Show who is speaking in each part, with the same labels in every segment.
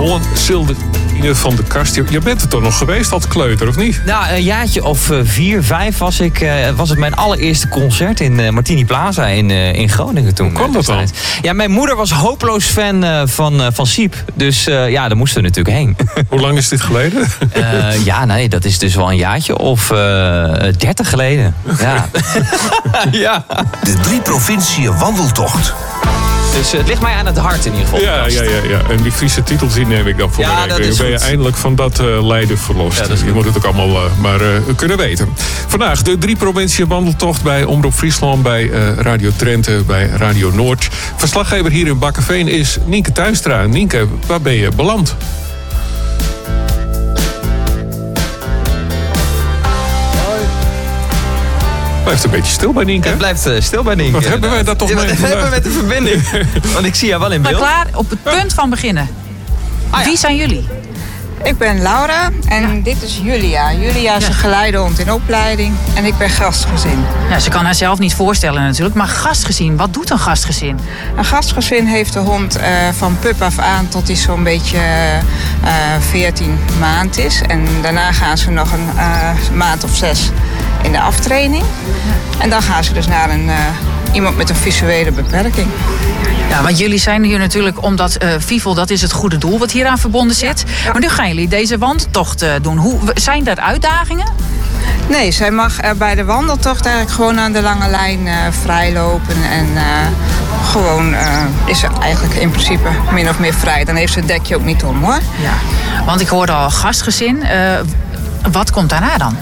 Speaker 1: Gewoon Silde van de Kast. Je bent er toch nog geweest als kleuter, of niet?
Speaker 2: Nou, een jaartje of 4, 5 was het mijn allereerste concert in Martini Plaza in Groningen toen.
Speaker 1: Hoe kwam dat dan?
Speaker 2: Ja, mijn moeder was hopeloos fan van Siep. Dus daar moesten we natuurlijk heen.
Speaker 1: Hoe lang is dit geleden?
Speaker 2: Dat is dus wel een jaartje of 30 geleden. Ja. Ja.
Speaker 3: De 3 provinciën wandeltocht.
Speaker 2: Dus het ligt mij aan het hart in ieder geval.
Speaker 1: Ja. En die Friese titels die neem ik dan voor mijn rekening. Ben je eindelijk van dat lijden verlost.
Speaker 2: Ja,
Speaker 1: je moet het ook allemaal maar kunnen weten. Vandaag de 3 provinciën wandeltocht bij Omroep Friesland, bij Radio Drenthe, bij Radio Noord. Verslaggever hier in Bakkeveen is Nienke Tuinstra. Nienke, waar ben je beland? Blijft een beetje stil bij Nienke.
Speaker 2: Het blijft stil bij Nienke.
Speaker 1: Wat hebben wij dat toch mee?
Speaker 2: Wat hebben we met de verbinding? Want ik zie jou wel in beeld.
Speaker 4: Maar klaar, op het punt van beginnen. Wie zijn jullie?
Speaker 5: Ik ben Laura en dit is Julia. Julia is een geleidehond in opleiding en ik ben gastgezin.
Speaker 4: Ja, ze kan haarzelf niet voorstellen natuurlijk, maar gastgezin, wat doet een gastgezin?
Speaker 5: Een gastgezin heeft de hond van pup af aan tot hij zo'n beetje 14 maand is. En daarna gaan ze nog een maand of 6 in de aftraining. En dan gaan ze dus naar iemand met een visuele beperking.
Speaker 4: Ja, want jullie zijn hier natuurlijk omdat Vivel, dat is het goede doel wat hieraan verbonden zit. Ja. Maar nu gaan jullie deze wandeltocht doen. Zijn er uitdagingen?
Speaker 5: Nee, zij mag bij de wandeltocht eigenlijk gewoon aan de lange lijn vrijlopen. En gewoon is ze eigenlijk in principe min of meer vrij. Dan heeft ze het dekje ook niet om, hoor.
Speaker 4: Ja, want ik hoorde al gastgezin. Wat komt daarna dan?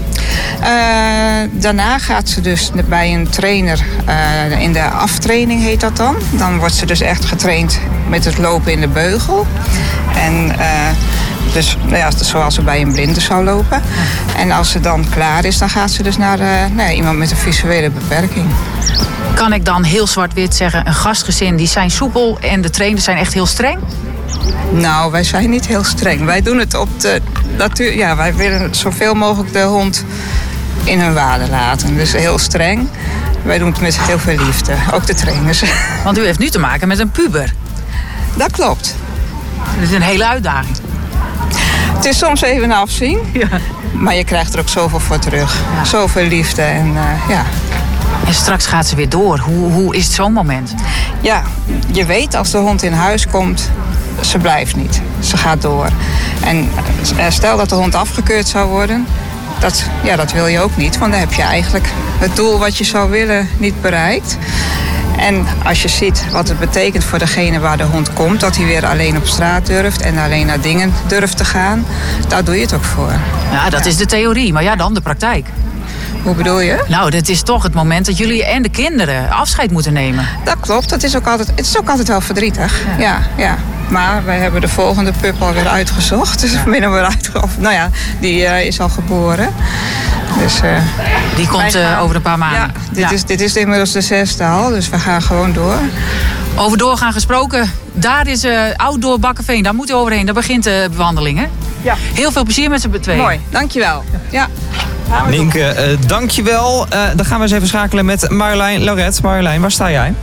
Speaker 5: Daarna gaat ze dus bij een trainer, in de aftraining heet dat dan. Dan wordt ze dus echt getraind met het lopen in de beugel. En dus zoals ze bij een blinde zou lopen. En als ze dan klaar is, dan gaat ze dus naar iemand met een visuele beperking.
Speaker 4: Kan ik dan heel zwart-wit zeggen, een gastgezin die zijn soepel en de trainers zijn echt heel streng?
Speaker 5: Nou, wij zijn niet heel streng. Wij doen het op de natuur. Ja, wij willen zoveel mogelijk de hond in hun waarde laten. Dus heel streng. Wij doen het met heel veel liefde. Ook de trainers.
Speaker 4: Want u heeft nu te maken met een puber.
Speaker 5: Dat klopt.
Speaker 4: Dat is een hele uitdaging.
Speaker 5: Het is soms even afzien. Ja. Maar je krijgt er ook zoveel voor terug. Ja. Zoveel liefde en ja.
Speaker 4: En straks gaat ze weer door. Hoe is het zo'n moment?
Speaker 5: Ja, je weet als de hond in huis komt, ze blijft niet. Ze gaat door. En stel dat de hond afgekeurd zou worden, dat wil je ook niet. Want dan heb je eigenlijk het doel wat je zou willen niet bereikt. En als je ziet wat het betekent voor degene waar de hond komt, dat hij weer alleen op straat durft en alleen naar dingen durft te gaan, daar doe je het ook voor.
Speaker 4: Ja, dat is de theorie, maar ja, dan de praktijk.
Speaker 5: Hoe bedoel je?
Speaker 4: Nou, dit is toch het moment dat jullie en de kinderen afscheid moeten nemen.
Speaker 5: Dat klopt, het is ook altijd wel verdrietig. Ja. Maar wij hebben de volgende pup alweer uitgezocht. Dus die is al geboren. Dus,
Speaker 4: die komt over een paar maanden.
Speaker 5: Ja, dit is inmiddels de 6e al, dus we gaan gewoon door.
Speaker 4: Over doorgaan gesproken, daar is Outdoor Bakkeveen. Daar moet u overheen, daar begint de bewandeling, hè? Ja. Heel veel plezier met z'n tweeën.
Speaker 5: Mooi, dankjewel. Ja.
Speaker 2: Nienke, dankjewel. Dan gaan we eens even schakelen met Marjolein Lauret. Marjolein, waar sta jij?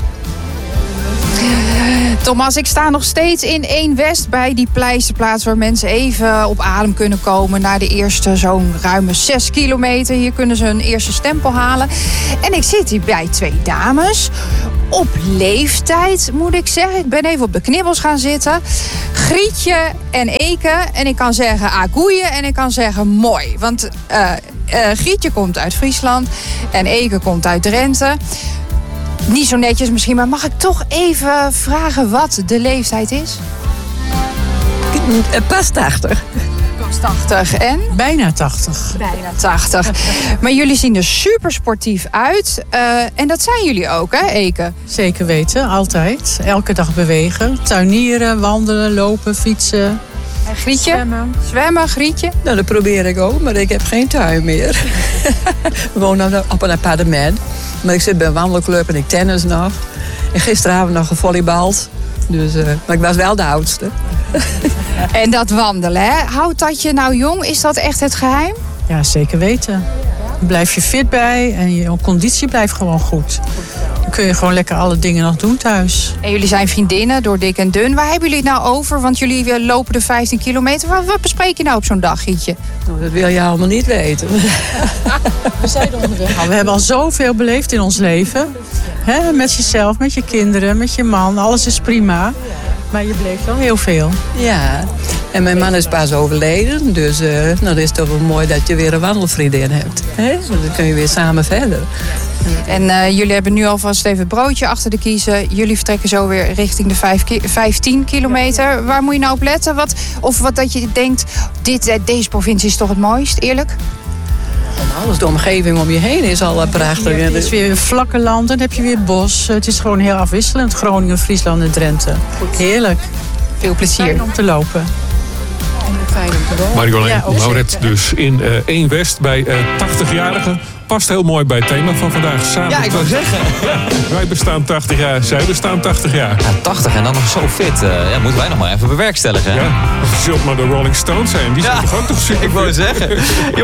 Speaker 6: Thomas, ik sta nog steeds in 1 West bij die pleisterplaats waar mensen even op adem kunnen komen naar de eerste zo'n ruime 6 kilometer. Hier kunnen ze hun eerste stempel halen. En ik zit hier bij 2 dames. Op leeftijd, moet ik zeggen. Ik ben even op de knibbels gaan zitten. Grietje en Eke. En ik kan zeggen agoeien en ik kan zeggen mooi. Want Grietje komt uit Friesland en Eke komt uit Drenthe. Niet zo netjes misschien, maar mag ik toch even vragen wat de leeftijd is?
Speaker 7: Pas 80.
Speaker 6: Pas 80 en?
Speaker 7: Bijna 80.
Speaker 6: Bijna 80. Maar jullie zien er super sportief uit. En dat zijn jullie ook, hè, Eke?
Speaker 7: Zeker weten, altijd. Elke dag bewegen. Tuinieren, wandelen, lopen, fietsen.
Speaker 6: En Grietje? Zwemmen, Grietje?
Speaker 7: Nou, dat probeer ik ook, maar ik heb geen tuin meer. We wonen op een appartement. Maar ik zit bij een wandelclub en ik tennis nog. En gisteravond nog gevolleybald. Dus, maar ik was wel de oudste.
Speaker 6: En dat wandelen, hè? Houdt dat je nou jong? Is dat echt het geheim?
Speaker 7: Ja, zeker weten. Dan blijf je fit bij en je conditie blijft gewoon goed.
Speaker 8: kun je gewoon lekker alle dingen nog doen thuis.
Speaker 6: En jullie zijn vriendinnen door dik en dun. Waar hebben jullie het nou over? Want jullie lopen de 15 kilometer. Wat bespreek je nou op zo'n dag, Gietje?
Speaker 7: Nou, dat wil je allemaal niet weten.
Speaker 8: We zijn onderweg. Nou, we hebben al zoveel beleefd in ons leven. Hè? Met jezelf, met je kinderen, met je man. Alles is prima. Maar je beleeft wel heel veel.
Speaker 7: Ja, en mijn man is pas overleden. Dus dat is toch wel mooi dat je weer een wandelvriendin hebt. Hè? Dan kun je weer samen verder.
Speaker 6: En jullie hebben nu alvast even het broodje achter de kiezen. Jullie vertrekken zo weer richting de 15 kilometer. Waar moet je nou op letten? Wat dat je denkt, deze provincie is toch het mooist, eerlijk?
Speaker 7: Alles, de omgeving om je heen is al prachtig.
Speaker 8: Het is weer vlakke land, dan heb je weer bos. Het is gewoon heel afwisselend, Groningen, Friesland en Drenthe. Heerlijk.
Speaker 6: Veel plezier.
Speaker 8: Fijn om te lopen.
Speaker 7: Fijn om te wonen.
Speaker 1: Marjolein
Speaker 8: Ja,
Speaker 1: Lauret dus in 1 West bij 80-jarigen. Past heel mooi bij het thema van vandaag. Samen
Speaker 2: Ja, ik wou zeggen.
Speaker 1: wij bestaan 80 jaar, zij bestaan 80 jaar.
Speaker 2: Ja, 80 en dan nog zo fit. Moeten wij nog maar even bewerkstelligen.
Speaker 1: Ja, of je zult maar de Rolling Stones zijn. Die zijn toch ook toch super
Speaker 2: ik wou zeggen.